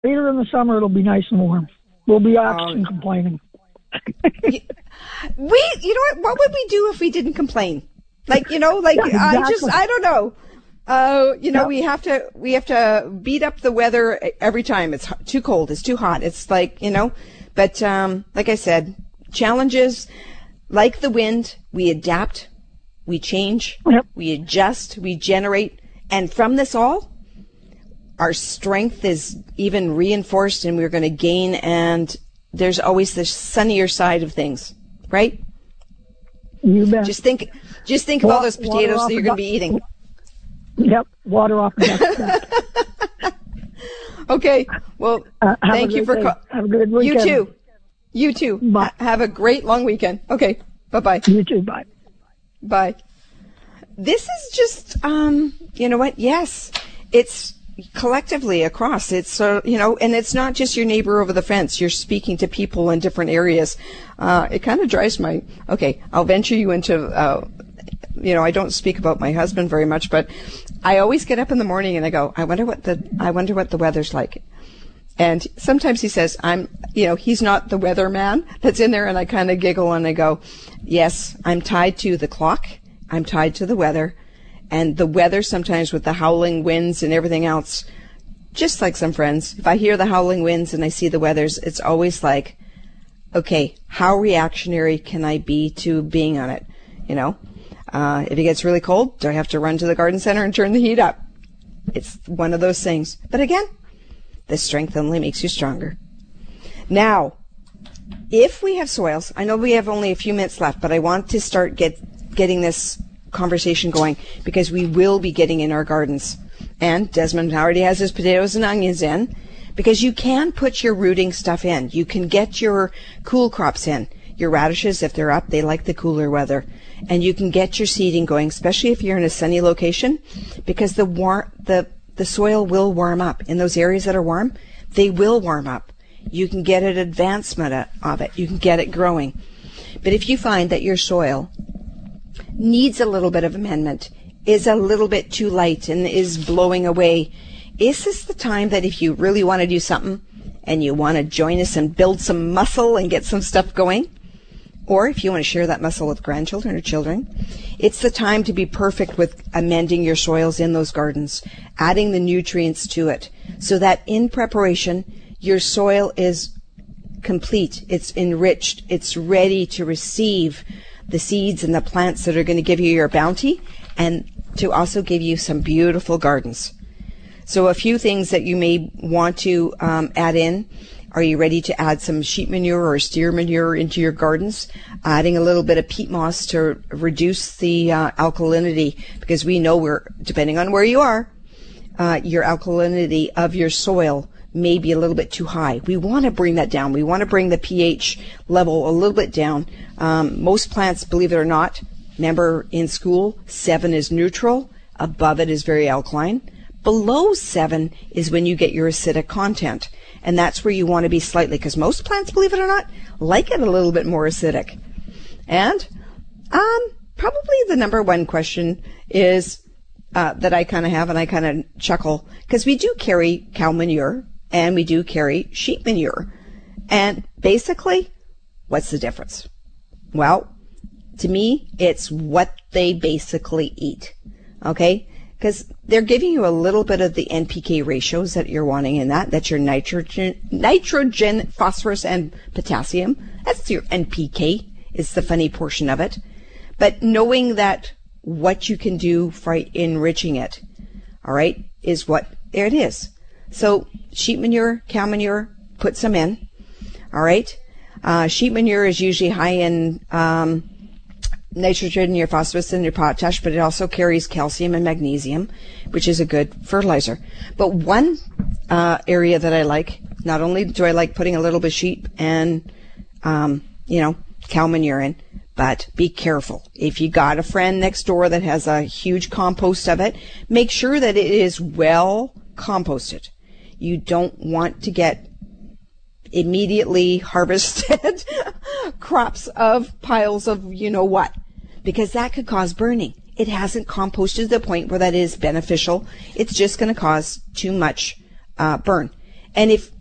Later in the summer, it'll be nice and warm. We'll be oxen complaining. You know what would we do if we didn't complain? Like, you know, like, Yeah, exactly. I don't know. You know, we have to beat up the weather every time. It's too cold. It's too hot. It's like, you know, but, like I said, challenges, like the wind, we adapt, we change, we adjust, we generate. And from this all, our strength is even reinforced, and we're going to gain, and there's always the sunnier side of things, right? You bet. Just think of all those potatoes that you're going to be eating. Yep, water off the duck. Okay, well, thank you for have a good weekend. You too. Bye. Have a great long weekend. Okay, bye-bye. You too, bye. Bye. This is just, you know what? Yes, it's collectively across. It's, you know, and it's not just your neighbor over the fence. You're speaking to people in different areas. It kind of drives I'll venture you into, you know, I don't speak about my husband very much, but I always get up in the morning and I go, I wonder what the weather's like. And sometimes he says, you know, he's not the weather man that's in there. And I kind of giggle and I go, yes, I'm tied to the clock. I'm tied to the weather. And the weather sometimes with the howling winds and everything else, just like some friends, if I hear the howling winds and I see the weathers, it's always like, okay, how reactionary can I be to being on it? You know, if it gets really cold, do I have to run to the garden center and turn the heat up? It's one of those things. But again, the strength only makes you stronger. Now, if we have soils, I know we have only a few minutes left, but I want to start getting this conversation going, because we will be getting in our gardens. And Desmond already has his potatoes and onions in, because you can put your rooting stuff in. You can get your cool crops in. Your radishes, if they're up, they like the cooler weather. And you can get your seeding going, especially if you're in a sunny location, because the soil will warm up. In those areas that are warm, they will warm up. You can get an advancement of it. You can get it growing. But if you find that your soil needs a little bit of amendment, is a little bit too light and is blowing away, is this the time that if you really want to do something and you want to join us and build some muscle and get some stuff going, or if you want to share that muscle with grandchildren or children, it's the time to be perfect with amending your soils in those gardens, adding the nutrients to it, so that in preparation, your soil is complete, it's enriched, it's ready to receive the seeds and the plants that are going to give you your bounty, and to also give you some beautiful gardens. So a few things that you may want to add in. Are you ready to add some sheep manure or steer manure into your gardens? Adding a little bit of peat moss to reduce the alkalinity, because we know depending on where you are, your alkalinity of your soil may be a little bit too high. We want to bring that down. We want to bring the pH level a little bit down. Most plants, believe it or not, remember in school, 7 is neutral. Above it is very alkaline. Below 7 is when you get your acidic content. And that's where you want to be slightly, because most plants, believe it or not, like it a little bit more acidic. And probably the number one question is that I kind of have, and I kind of chuckle, because we do carry cow manure and we do carry sheep manure. And basically, what's the difference? Well, to me, it's what they basically eat. Okay? Because they're giving you a little bit of the NPK ratios that you're wanting in that. That's your nitrogen, phosphorus, and potassium. That's your NPK. It's the funny portion of it. But knowing that what you can do for enriching it, all right, is what it is. So sheep manure, cow manure, put some in. All right. Sheep manure is usually high in nitrogen, your phosphorus, and your potash, but it also carries calcium and magnesium, which is a good fertilizer. But one area that I like, not only do I like putting a little bit of sheep and, cow manure in, but be careful. If you got a friend next door that has a huge compost of it, make sure that it is well composted. You don't want to get immediately harvested crops of piles of you know what, because that could cause burning. It hasn't composted to the point where that is beneficial. It's just going to cause too much burn. And if